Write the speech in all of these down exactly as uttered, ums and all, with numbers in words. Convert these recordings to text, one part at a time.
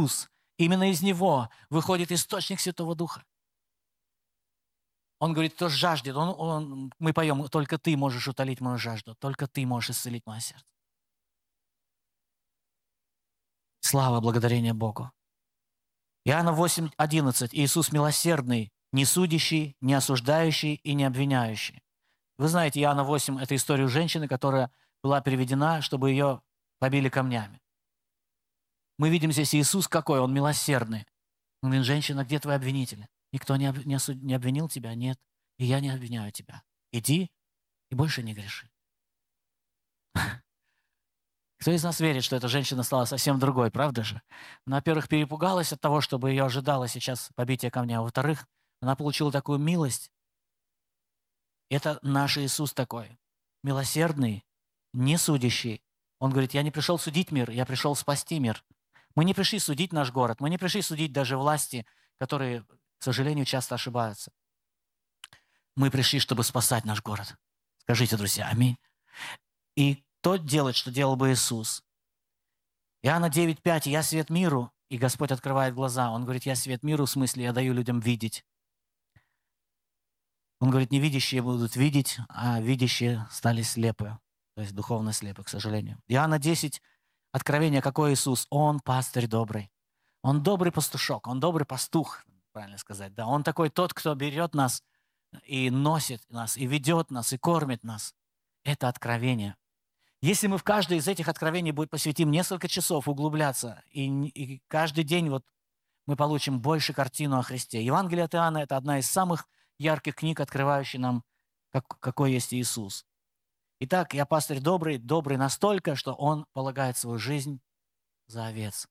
Иисус, именно из Него выходит источник Святого Духа. Он говорит, кто жаждет, он, он, мы поем, только Ты можешь утолить мою жажду, только Ты можешь исцелить мое сердце. Слава, благодарение Богу. Иоанна восемь одиннадцать. Иисус милосердный, не судящий, не осуждающий и не обвиняющий. Вы знаете, Иоанна восемь – это история женщины, которая была переведена, чтобы ее побили камнями. Мы видим здесь Иисус какой, Он милосердный. Он говорит, женщина, где твои обвинители? Никто не, об, не, осуд, не обвинил тебя? Нет. И я не обвиняю тебя. Иди и больше не греши. Кто из нас верит, что эта женщина стала совсем другой, правда же? Она, во-первых, перепугалась от того, чтобы ее ожидало сейчас побитие камня. А во-вторых, она получила такую милость. Это наш Иисус такой. Милосердный, не судящий. Он говорит, я не пришел судить мир, я пришел спасти мир. Мы не пришли судить наш город, мы не пришли судить даже власти, которые, к сожалению, часто ошибаются. Мы пришли, чтобы спасать наш город. Скажите, друзья, аминь. И то делать, что делал бы Иисус. Иоанна девять пять, «Я свет миру», и Господь открывает глаза. Он говорит, я свет миру, в смысле, я даю людям видеть. Он говорит, невидящие будут видеть, а видящие стали слепы. То есть духовно слепы, к сожалению. Иоанна десять, Откровение, какой Иисус? Он пастырь добрый. Он добрый пастушок, он добрый пастух, правильно сказать. Да, он такой тот, кто берет нас и носит нас, и ведет нас, и кормит нас. Это откровение. Если мы в каждое из этих откровений будем посвятим несколько часов углубляться, и, и каждый день вот мы получим больше картину о Христе. Евангелие от Иоанна – это одна из самых ярких книг, открывающих нам, как, какой есть Иисус. Итак, я пастырь добрый, добрый настолько, что он полагает свою жизнь за овец.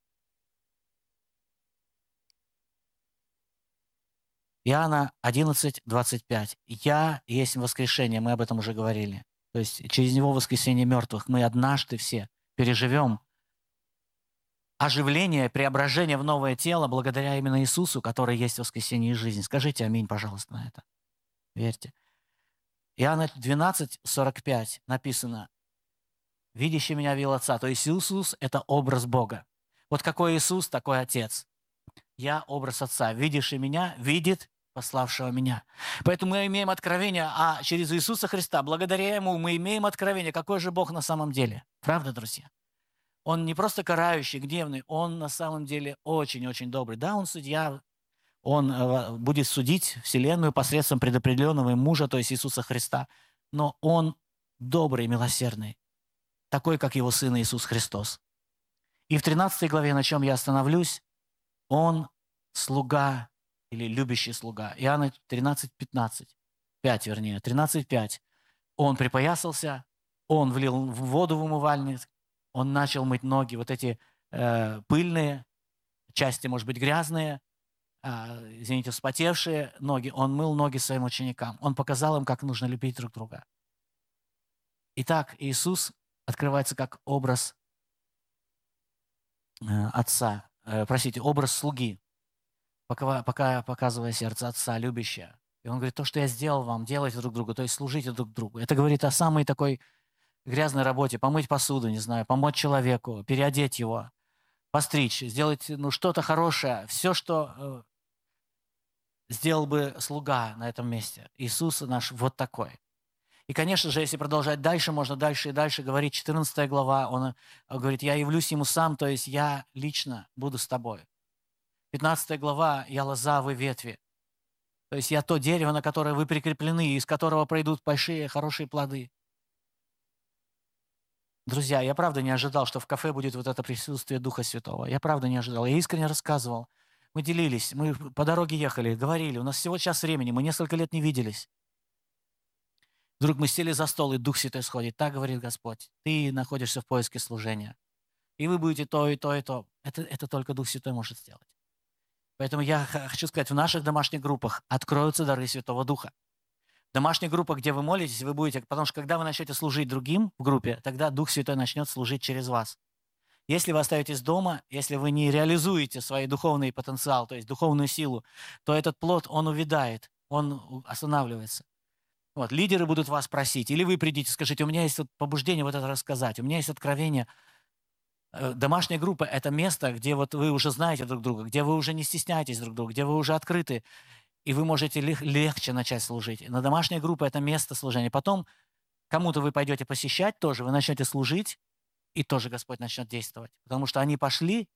Иоанна одиннадцать двадцать пять. «Я есть воскрешение», мы об этом уже говорили. То есть через него воскресение мертвых мы однажды все переживем оживление, преображение в новое тело благодаря именно Иисусу, который есть воскресение и жизнь. Скажите аминь, пожалуйста, на это. Верьте. Иоанна двенадцать сорок пять написано, «Видящий меня видел Отца». То есть Иисус – это образ Бога. Вот какой Иисус, такой Отец. Я – образ Отца. Видящий меня видит пославшего меня. Поэтому мы имеем откровение, а через Иисуса Христа, благодаря Ему, мы имеем откровение, какой же Бог на самом деле. Правда, друзья? Он не просто карающий, гневный, Он на самом деле очень-очень добрый. Да, Он судья, Он будет судить Вселенную посредством предопределенного мужа, то есть Иисуса Христа. Но Он добрый, милосердный, такой, как Его Сын Иисус Христос. И в тринадцатой главе, на чем я остановлюсь, Он слуга или любящий слуга. Иоанна тринадцать пятнадцать, пять вернее, тринадцать пять. Он припоясался, Он влил воду в умывальник, Он начал мыть ноги, вот эти э, пыльные, части, может быть, грязные, извините, вспотевшие ноги, Он мыл ноги своим ученикам. Он показал им, как нужно любить друг друга. Итак, Иисус открывается как образ Отца, простите, образ слуги, пока, пока показывая сердце Отца, любящее. И Он говорит, то, что я сделал вам, делайте друг другу, то есть служите друг другу. Это говорит о самой такой грязной работе, помыть посуду, не знаю, помочь человеку, переодеть его, постричь, сделать ну, что-то хорошее, все, что сделал бы слуга на этом месте. Иисус наш вот такой. И, конечно же, если продолжать дальше, можно дальше и дальше говорить. четырнадцатая глава, он говорит, я явлюсь ему сам, то есть я лично буду с тобой. пятнадцатая глава, я лоза, вы ветви. То есть я то дерево, на которое вы прикреплены, из которого пройдут большие, хорошие плоды. Друзья, я правда не ожидал, что в кафе будет вот это присутствие Духа Святого. Я правда не ожидал. Я искренне рассказывал. Мы делились, мы по дороге ехали, говорили. У нас всего час времени, мы несколько лет не виделись. Вдруг мы сели за стол, и Дух Святой сходит. Так говорит Господь, ты находишься в поиске служения. И вы будете то, и то, и то. Это, это только Дух Святой может сделать. Поэтому я хочу сказать, в наших домашних группах откроются дары Святого Духа. В домашних группах, где вы молитесь, вы будете... Потому что когда вы начнете служить другим в группе, тогда Дух Святой начнет служить через вас. Если вы остаетесь дома, если вы не реализуете свой духовный потенциал, то есть духовную силу, то этот плод, он увядает, он останавливается. Вот, лидеры будут вас просить, или вы придите, скажите, у меня есть вот побуждение вот это рассказать, у меня есть откровение. Э, Домашняя группа– это место, где вот вы уже знаете друг друга, где вы уже не стесняетесь друг друга, где вы уже открыты, и вы можете лег- легче начать служить. На домашняя группа– это место служения. Потом кому-то вы пойдете посещать тоже, вы начнете служить, и тоже Господь начнет действовать. Потому что они пошли